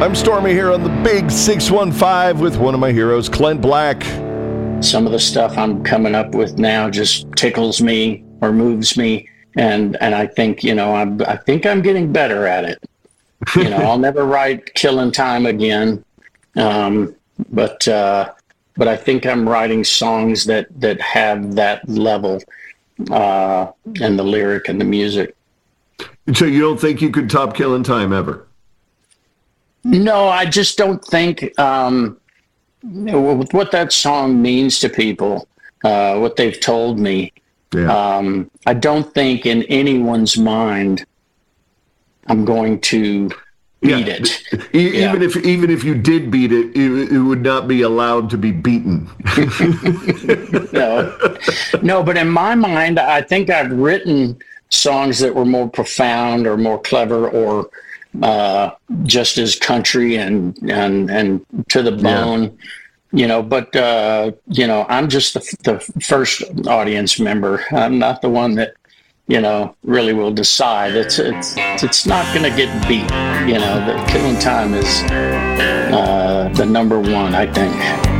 I'm Stormy here on the Big 615 with one of my heroes, Clint Black. Some of the stuff I'm coming up with now just tickles me or moves me, and I think, I think I'm getting better at it. I'll never write Killing Time again, but I think I'm writing songs that have that level, and the lyric and the music. So you don't think you could top Killing Time ever? No, I just don't think, with what that song means to people, what they've told me, I don't think in anyone's mind I'm going to beat it. Even if you did beat it, it would not be allowed to be beaten. No, but in my mind, I think I've written songs that were more profound or more clever or just as country and to the bone, but I'm just the first audience member. I'm not the one that, really will decide. It's not going to get beat. The Killing Time is the number one, I think.